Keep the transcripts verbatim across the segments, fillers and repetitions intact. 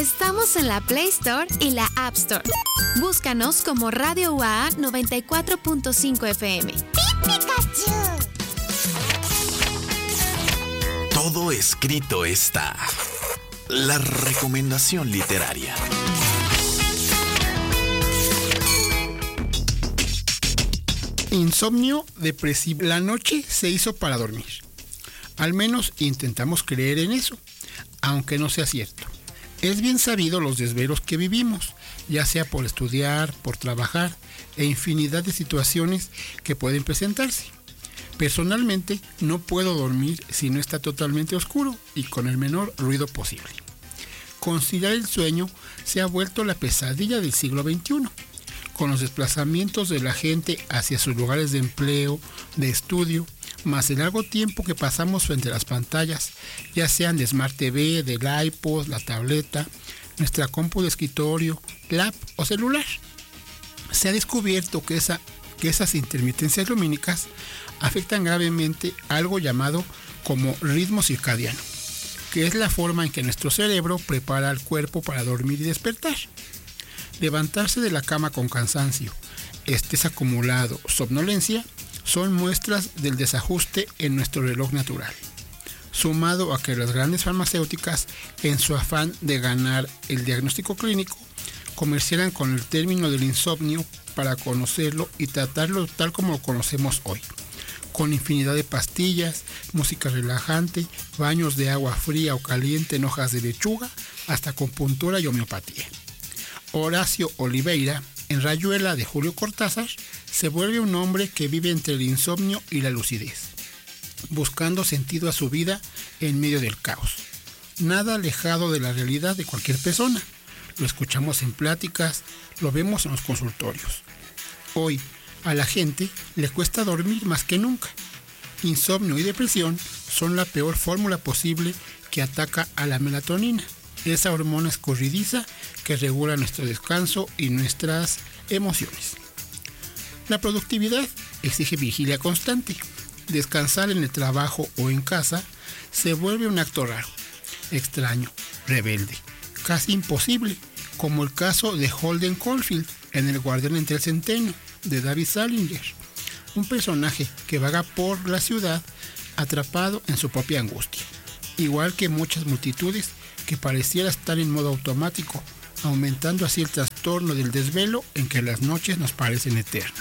Estamos en la Play Store y la App Store. Búscanos como Radio U A A noventa y cuatro punto cinco F M. ¡Pikachu! Todo escrito está. La recomendación literaria. Insomnio depresivo. La noche se hizo para dormir. Al menos intentamos creer en eso, aunque no sea cierto. Es bien sabido los desvelos que vivimos, ya sea por estudiar, por trabajar, e infinidad de situaciones que pueden presentarse. Personalmente, no puedo dormir si no está totalmente oscuro y con el menor ruido posible. Conciliar el sueño se ha vuelto la pesadilla del siglo veintiuno. Con los desplazamientos de la gente hacia sus lugares de empleo, de estudio, más el largo tiempo que pasamos frente a las pantallas, ya sean de Smart T V, del iPod, la tableta, nuestra compu de escritorio, lap o celular. Se ha descubierto que, esa, que esas intermitencias lumínicas afectan gravemente algo llamado como ritmo circadiano, que es la forma en que nuestro cerebro prepara al cuerpo para dormir y despertar. Levantarse de la cama con cansancio, estrés acumulado, somnolencia, son muestras del desajuste en nuestro reloj natural. Sumado a que las grandes farmacéuticas, en su afán de ganar el diagnóstico clínico, comercialan con el término del insomnio para conocerlo y tratarlo tal como lo conocemos hoy, con infinidad de pastillas, música relajante, baños de agua fría o caliente en hojas de lechuga, hasta acupuntura y homeopatía. Horacio Oliveira, en Rayuela de Julio Cortázar, se vuelve un hombre que vive entre el insomnio y la lucidez, buscando sentido a su vida en medio del caos. Nada alejado de la realidad de cualquier persona. Lo escuchamos en pláticas, lo vemos en los consultorios. Hoy, a la gente le cuesta dormir más que nunca. Insomnio y depresión son la peor fórmula posible que ataca a la melatonina, esa hormona escurridiza que regula nuestro descanso y nuestras emociones. La productividad exige vigilia constante. Descansar en el trabajo o en casa se vuelve un acto raro, extraño, rebelde, casi imposible, como el caso de Holden Caulfield en El guardián entre el centeno, de David Salinger, un personaje que vaga por la ciudad atrapado en su propia angustia, igual que muchas multitudes que pareciera estar en modo automático, aumentando así el trastorno del desvelo en que las noches nos parecen eternas.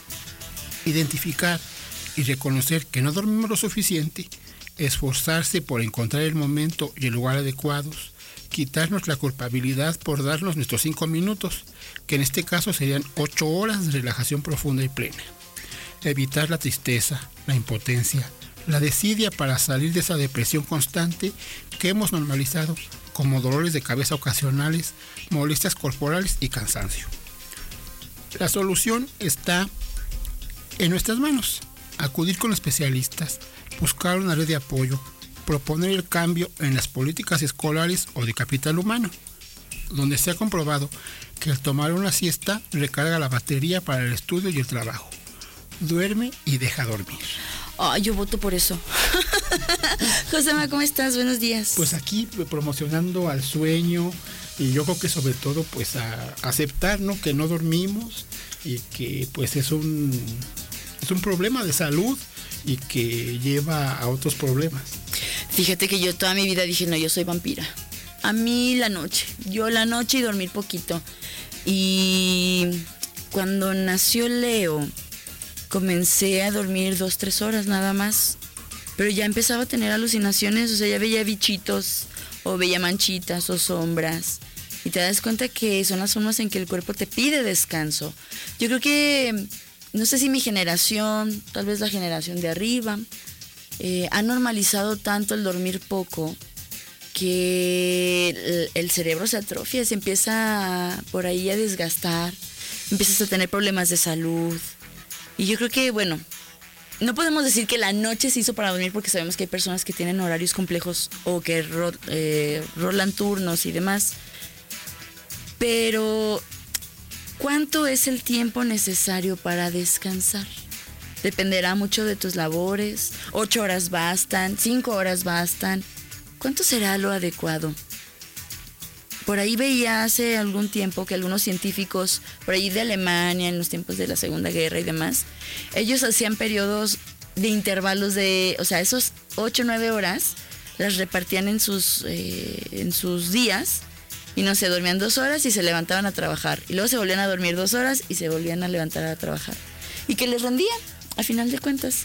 Identificar y reconocer que no dormimos lo suficiente, esforzarse por encontrar el momento y el lugar adecuados, quitarnos la culpabilidad por darnos nuestros cinco minutos, que en este caso serían ocho horas de relajación profunda y plena. Evitar la tristeza, la impotencia, la desidia para salir de esa depresión constante que hemos normalizado como dolores de cabeza ocasionales, molestias corporales y cansancio. La solución está en nuestras manos. Acudir con especialistas, buscar una red de apoyo, proponer el cambio en las políticas escolares o de capital humano, donde se ha comprobado que el tomar una siesta recarga la batería para el estudio y el trabajo. Duerme y deja dormir. Oh, yo voto por eso. Josema, ¿cómo estás? Buenos días. Pues aquí promocionando al sueño y yo creo que sobre todo pues a aceptar, ¿no?, que no dormimos y que pues es un, es un problema de salud y que lleva a otros problemas. Fíjate que yo toda mi vida dije, no, yo soy vampira. A mí la noche, yo la noche y dormir poquito. Y cuando nació Leo, comencé a dormir dos, tres horas nada más. Pero ya empezaba a tener alucinaciones, o sea, ya veía bichitos, o veía manchitas, o sombras. Y te das cuenta que son las formas en que el cuerpo te pide descanso. Yo creo que, no sé si mi generación, tal vez la generación de arriba, eh, ha normalizado tanto el dormir poco que el, el cerebro se atrofia, se empieza a, por ahí a desgastar, empiezas a tener problemas de salud. Y yo creo que, bueno, no podemos decir que la noche se hizo para dormir porque sabemos que hay personas que tienen horarios complejos o que ro, eh, rolan turnos y demás. Pero, ¿cuánto es el tiempo necesario para descansar? Dependerá mucho de tus labores. Ocho horas bastan, cinco horas bastan. ¿Cuánto será lo adecuado? por ahí veía hace algún tiempo que algunos científicos, por ahí de Alemania, en los tiempos de la Segunda Guerra y demás, ellos hacían periodos de intervalos de, o sea, esos ocho o nueve horas las repartían en sus, eh, en sus días y no sé, dormían dos horas y se levantaban a trabajar. Y luego se volvían a dormir dos horas y se volvían a levantar a trabajar. Y que les rendía, a final de cuentas.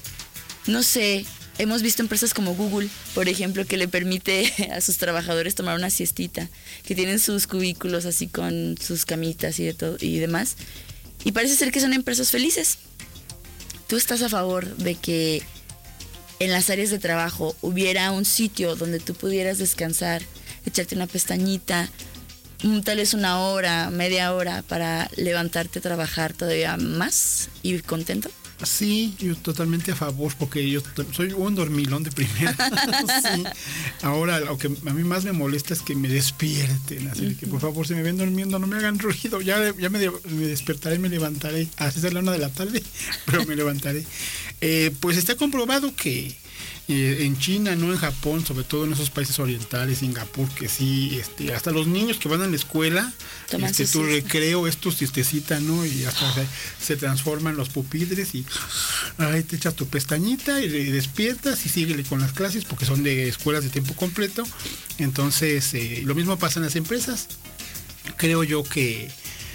No sé, hemos visto empresas como Google, por ejemplo, que le permite a sus trabajadores tomar una siestita, que tienen sus cubículos así con sus camitas y de todo y demás. Y parece ser que son empresas felices. ¿Tú estás a favor de que en las áreas de trabajo hubiera un sitio donde tú pudieras descansar, echarte una pestañita, tal vez una hora, media hora para levantarte a trabajar todavía más y contento? Sí, yo totalmente a favor, porque yo soy un dormilón de primera. Sí. Ahora, lo que a mí más me molesta es que me despierten, así uh-huh. que por favor, si me ven durmiendo, no me hagan ruido, ya, ya me, de, me despertaré, me levantaré, así es la una de la tarde, pero me levantaré. Eh, pues está comprobado que Eh, en China, no en Japón, sobre todo en esos países orientales, Singapur, que sí, este, hasta los niños que van a la escuela, Tomás, este, tu recreo es tu siestecita, ¿no? Y hasta se, se transforman los pupitres y ay, te echas tu pestañita y, y despiertas y síguele con las clases porque son de escuelas de tiempo completo. Entonces, eh, lo mismo pasa en las empresas. Creo yo que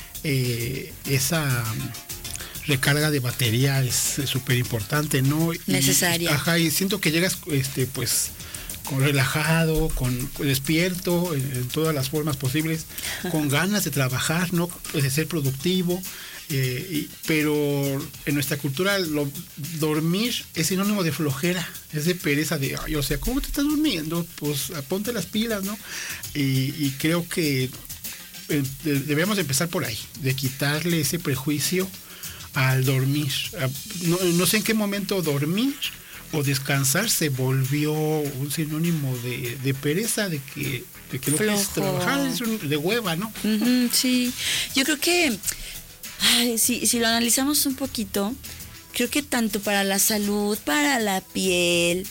eh, esa recarga de batería es súper importante, ¿no? Y, necesaria. Ajá, y siento que llegas, este, pues, con relajado, con, con despierto, en, en todas las formas posibles, con ganas de trabajar, ¿no? Pues de ser productivo, eh, y, pero en nuestra cultura lo, dormir es sinónimo de flojera, es de pereza, de, ay, o sea, ¿cómo te estás durmiendo? Pues ponte las pilas, ¿no? Y, y creo que eh, debemos empezar por ahí, de quitarle ese prejuicio al dormir. No, no sé en qué momento dormir o descansar se volvió un sinónimo de, de pereza, de que, de que no quieres trabajar, es un, de hueva, ¿no? Uh-huh, sí, yo creo que ay, si, si lo analizamos un poquito, creo que tanto para la salud, para la piel,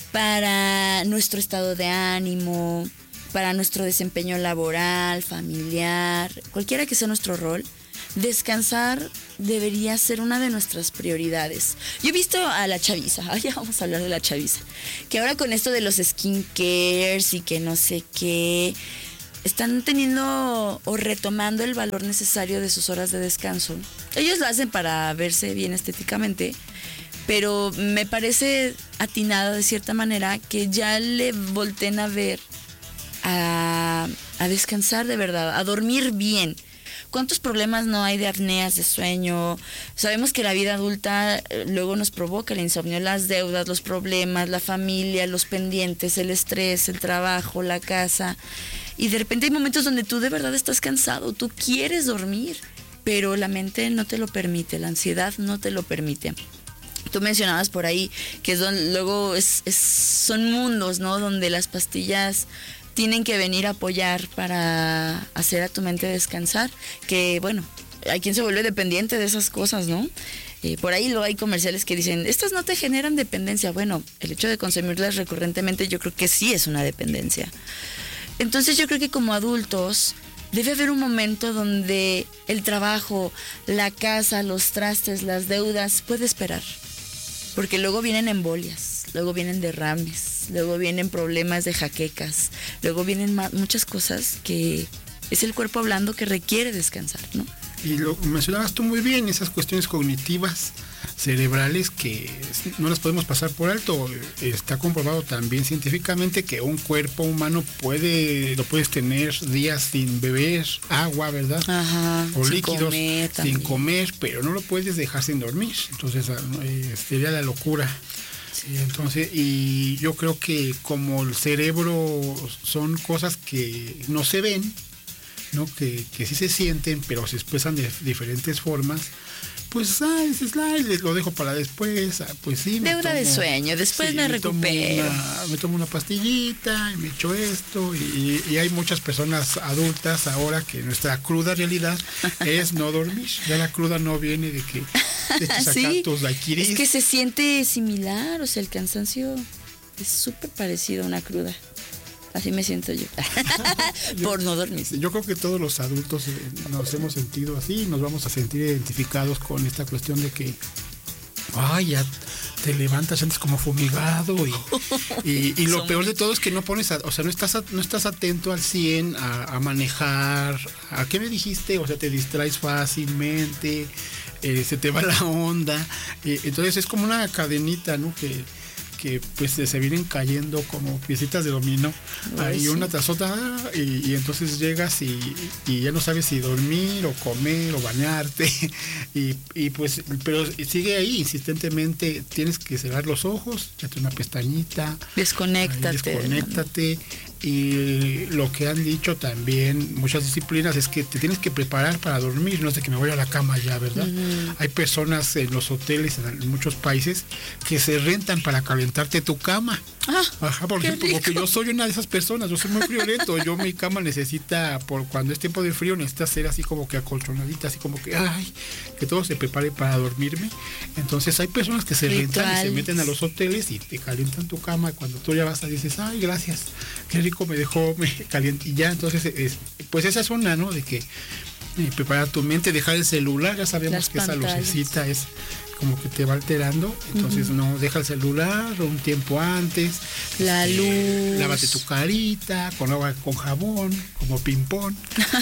para nuestro estado de ánimo, para nuestro desempeño laboral, familiar, cualquiera que sea nuestro rol, descansar debería ser una de nuestras prioridades. Yo he visto a la chaviza, ay, ya vamos a hablar de la chaviza, que ahora con esto de los skincares y que no sé qué, están teniendo o retomando el valor necesario de sus horas de descanso. Ellos lo hacen para verse bien estéticamente, pero me parece atinado de cierta manera que ya le volteen a ver a, a descansar de verdad, a dormir bien. ¿Cuántos problemas no hay de apneas de sueño? Sabemos que la vida adulta eh, luego nos provoca el insomnio, las deudas, los problemas, la familia, los pendientes, el estrés, el trabajo, la casa. Y de repente hay momentos donde tú de verdad estás cansado, tú quieres dormir, pero la mente no te lo permite, la ansiedad no te lo permite. Tú mencionabas por ahí que es donde, luego es, es, son mundos, ¿no? Donde las pastillas tienen que venir a apoyar para hacer a tu mente descansar, que bueno, hay quien se vuelve dependiente de esas cosas, ¿no? Eh, por ahí luego hay comerciales que dicen, estas no te generan dependencia. Bueno, el hecho de consumirlas recurrentemente yo creo que sí es una dependencia. Entonces yo creo que como adultos debe haber un momento donde el trabajo, la casa, los trastes, las deudas puede esperar, porque luego vienen embolias, luego vienen derrames, luego vienen problemas de jaquecas, luego vienen ma- muchas cosas que es el cuerpo hablando que requiere descansar, ¿no? Y lo mencionabas tú muy bien, esas cuestiones cognitivas, cerebrales que no las podemos pasar por alto. Está comprobado también científicamente que un cuerpo humano puede, lo puedes tener días sin beber agua, ¿verdad? Ajá, o sin líquidos, comer sin comer, pero no lo puedes dejar sin dormir. Entonces eh, sería la locura. Sí, entonces, y yo creo que como el cerebro son cosas que no se ven, ¿no? Que, que sí se sienten, pero se expresan de diferentes formas, pues, ah, dices, ay, lo dejo para después, ah, pues sí. Deuda tomo, de sueño, después sí, me, me recupero. Tomo una, me tomo una pastillita y me echo esto, y, y hay muchas personas adultas ahora que nuestra cruda realidad es no dormir. Ya la cruda no viene de que te eches a sí, tus daiquiris. Es que se siente similar, o sea, el cansancio es súper parecido a una cruda. Así me siento yo. Por no dormir. Yo creo que todos los adultos nos hemos sentido así, nos vamos a sentir identificados con esta cuestión de que, ay, ya te levantas antes como fumigado y, y, y lo peor de todo es que no pones, a, o sea, no estás a, no estás atento al cien a, a manejar. ¿A qué me dijiste? O sea, te distraes fácilmente, eh, se te va la onda. Eh, entonces es como una cadenita, ¿no? Que que pues se vienen cayendo como piecitas de dominó, ahí una tras otra, y, y entonces llegas y, y ya no sabes si dormir o comer o bañarte, y, y pues, pero sigue ahí insistentemente, tienes que cerrar los ojos, echarte una pestañita, desconéctate, desconéctate. Y lo que han dicho también muchas disciplinas es que te tienes que preparar para dormir, no es de que me voy a la cama ya, ¿verdad? Uh-huh. Hay personas en los hoteles en muchos países que se rentan para calentarte tu cama. Ah, Ajá, por ejemplo, rico. Porque yo soy una de esas personas, yo soy muy friolento, yo mi cama necesita, por cuando es tiempo de frío, necesita ser así como que acolchonadita, así como que, ay, que todo se prepare para dormirme. Entonces hay personas que se Rituales. rentan y se meten a los hoteles y te calientan tu cama, cuando tú ya vas a dices, ay, gracias, qué rico me dejó, me caliente, y ya, entonces, es, pues esa es una, ¿no? De que eh, preparar tu mente, dejar el celular, ya sabemos Las que pantallas. Esa lucecita es como que te va alterando, entonces uh-huh. no, deja el celular un tiempo antes, la eh, luz, lávate tu carita con agua con jabón, como ping-pong,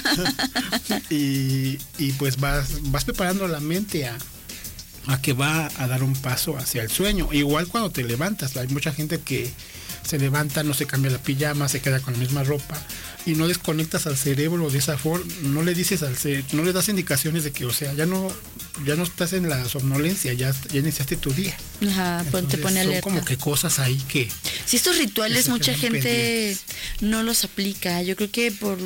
y, y pues vas, vas preparando la mente a, a que va a dar un paso hacia el sueño. Igual cuando te levantas, hay mucha gente que se levanta, no se cambia la pijama, se queda con la misma ropa y no desconectas al cerebro de esa forma, no le dices al cerebro, no le das indicaciones de que, o sea, ya no ya no estás en la somnolencia, ya, ya iniciaste tu día. Ajá, entonces, te pone alerta. Son como que cosas ahí que... Si estos rituales mucha gente pendientes. No los aplica, yo creo que por...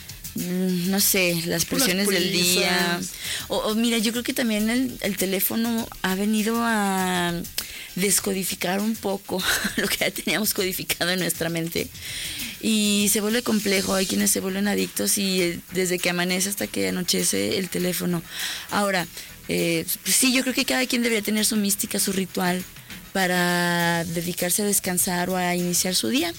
no sé, las presiones del día. O, o mira, yo creo que también el, el teléfono ha venido a descodificar un poco lo que ya teníamos codificado en nuestra mente. Y se vuelve complejo, hay quienes se vuelven adictos y desde que amanece hasta que anochece el teléfono. Ahora, eh, pues sí, yo creo que cada quien debería tener su mística, su ritual para dedicarse a descansar o a iniciar su día.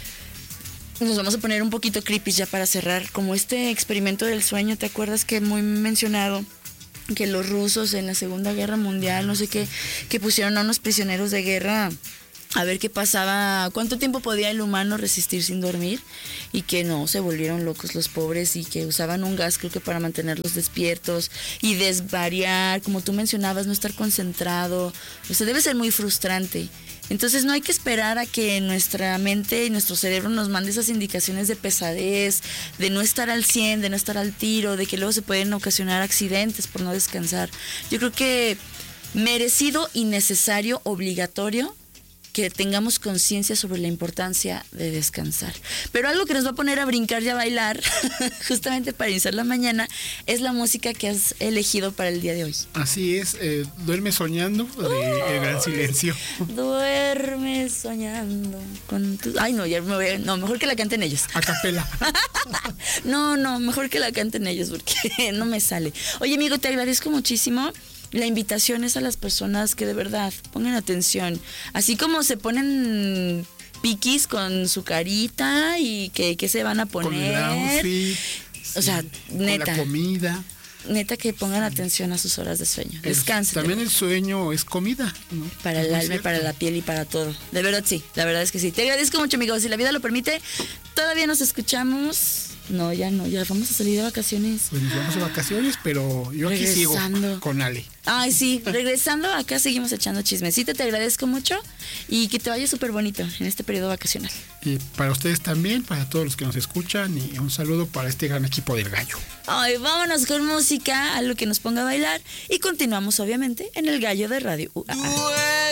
Nos vamos a poner un poquito creepy ya para cerrar, como este experimento del sueño, ¿te acuerdas que muy mencionado? Que los rusos en la Segunda Guerra Mundial, no sé qué, que pusieron a unos prisioneros de guerra a ver qué pasaba, cuánto tiempo podía el humano resistir sin dormir, y que no, se volvieron locos los pobres y que usaban un gas, creo que para mantenerlos despiertos y desvariar, como tú mencionabas, no estar concentrado, o sea, debe ser muy frustrante. Entonces no hay que esperar a que nuestra mente y nuestro cerebro nos mande esas indicaciones de pesadez, de no estar al cien, de no estar al tiro, de que luego se pueden ocasionar accidentes por no descansar. Yo creo que merecido y necesario, obligatorio, que tengamos conciencia sobre la importancia de descansar. Pero algo que nos va a poner a brincar y a bailar, justamente para iniciar la mañana, es la música que has elegido para el día de hoy. Así es, eh, Duerme Soñando, de uh, El Gran Silencio. Duerme soñando con tu... Ay, no, ya me voy a... No, mejor que la canten ellos. A capela. No, no, mejor que la canten ellos, porque no me sale. Oye, amigo, te agradezco muchísimo. La invitación es a las personas que de verdad pongan atención. Así como se ponen piquis con su carita y que, que se van a poner. Con el outfit, o sea, sí, neta. Con la comida. Neta que pongan atención a sus horas de sueño. Descansen. También el sueño es comida, ¿no? Para el alma, para la piel y para todo. De verdad sí, la verdad es que sí. Te agradezco mucho, amigos. Si la vida lo permite, todavía nos escuchamos. No, ya no, ya vamos a salir de vacaciones. Pues nos vamos de vacaciones, pero yo aquí sigo con Ale. Ay, sí, regresando acá seguimos echando chismecito. Te agradezco mucho y que te vaya súper bonito en este periodo vacacional. Y para ustedes también, para todos los que nos escuchan, y un saludo para este gran equipo del Gallo. Ay, vámonos con música, algo que nos ponga a bailar, y continuamos obviamente en el Gallo de Radio U A A.